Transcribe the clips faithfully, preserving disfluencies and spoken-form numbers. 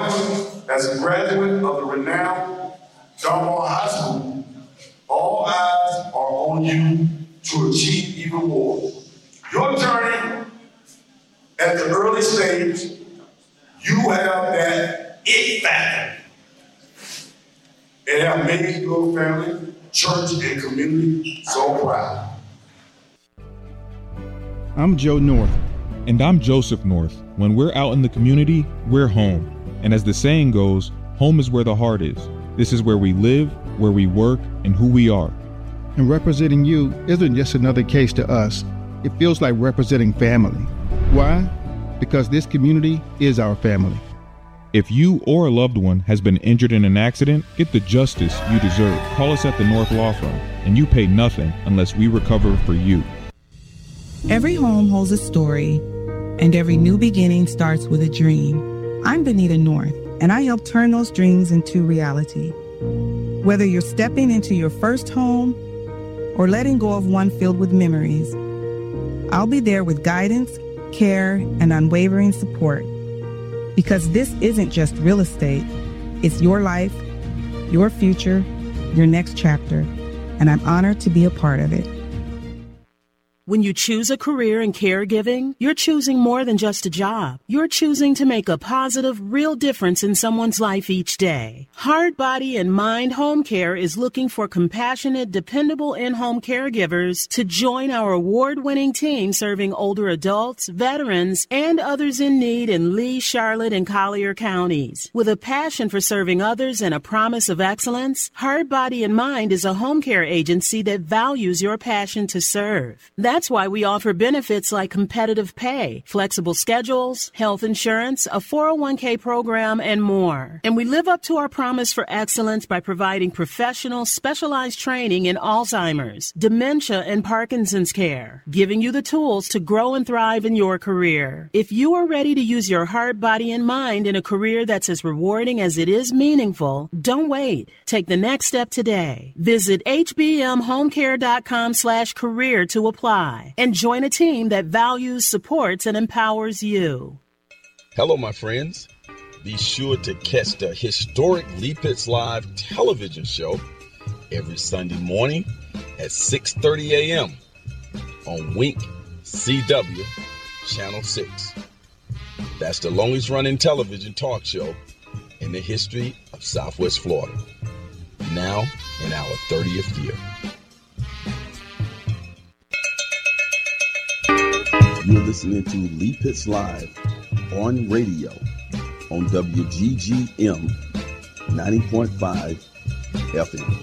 Alex, as a graduate of the renowned Dartmouth High School, all eyes are on you to achieve even more. Your journey at the early stage, you have that it factor. It has made your family, church, and community so proud. I'm Joe North. And I'm Joseph North. When we're out in the community, we're home. And as the saying goes, home is where the heart is. This is where we live, where we work, and who we are. And representing you isn't just another case to us. It feels like representing family. Why? Because this community is our family. If you or a loved one has been injured in an accident, get the justice you deserve. Call us at the North Law Firm, and you pay nothing unless we recover for you. Every home holds a story, and every new beginning starts with a dream. I'm Benita North, and I help turn those dreams into reality. Whether you're stepping into your first home or letting go of one filled with memories, I'll be there with guidance, care, and unwavering support. Because this isn't just real estate, it's your life, your future, your next chapter, and I'm honored to be a part of it. When you choose a career in caregiving, you're choosing more than just a job. You're choosing to make a positive, real difference in someone's life each day. Heart, Body, and Mind Home Care is looking for compassionate, dependable in-home caregivers to join our award-winning team serving older adults, veterans, and others in need in Lee, Charlotte, and Collier counties. With a passion for serving others and a promise of excellence, Heart, Body, and Mind is a home care agency that values your passion to serve. That's That's why we offer benefits like competitive pay, flexible schedules, health insurance, a four oh one k program, and more. And we live up to our promise for excellence by providing professional, specialized training in Alzheimer's, dementia, and Parkinson's care, giving you the tools to grow and thrive in your career. If you are ready to use your heart, body, and mind in a career that's as rewarding as it is meaningful, don't wait. Take the next step today. Visit hbmhomecare.com slash career to apply. And join a team that values, supports, and empowers you. Hello, my friends. Be sure to catch the historic Lee Pitts Live television show every Sunday morning at six thirty a.m. on Wink C W Channel six. That's the longest running television talk show in the history of Southwest Florida. Now in our thirtieth year. You're listening to Lee Pitts Live on radio on W G G M ninety point five F M.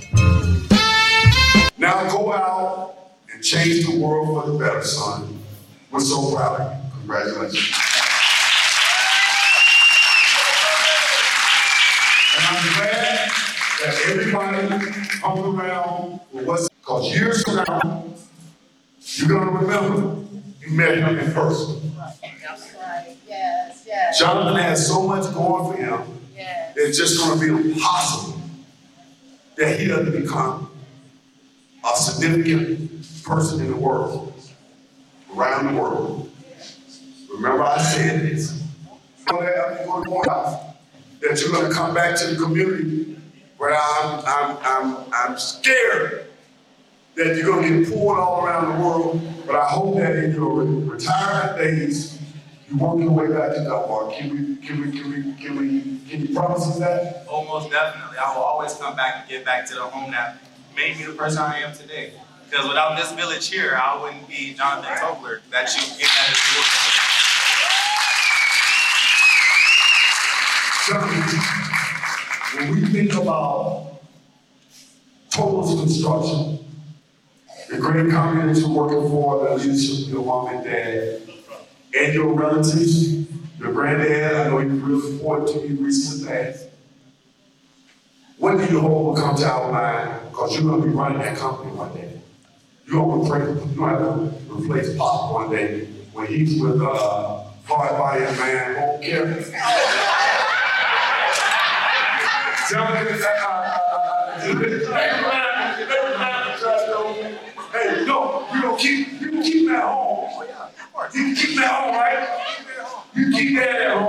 Now go out and change the world for the better, son. We're so proud of you. Congratulations. And I'm glad that everybody comes around with what's, because years from now, you're going to remember you met him in person. That's right. Yes, yes. Jonathan has so much going for him. Yes. It's just going to be impossible that he doesn't become a significant person in the world, around the world. Remember I said this. I'm going to point out that you're going to come back to the community where I'm, I'm, I'm, I'm scared that you're going to get pulled all around the world, but I hope that in your retirement days, you work your way back to Delmar. Can we, can we, can we, can we, can you promise us that? Almost definitely. I will always come back and get back to the home that made me the person I am today. Because without this village here, I wouldn't be Jonathan Tobler that you get at as when we think about Tobler's construction, the great community you're working for, the leadership of your mom and dad, and your relatives, your granddad, I know he was real important to you recently past. When do you hope will come to our mind? Because you're going to be running that company one day. You're going to have to replace Pop one day when he's with uh, Heart, Body, and Mind Home Care. Jonathan, uh, hey, no, you don't keep, you keep that home. You keep that home, right? You keep that at home.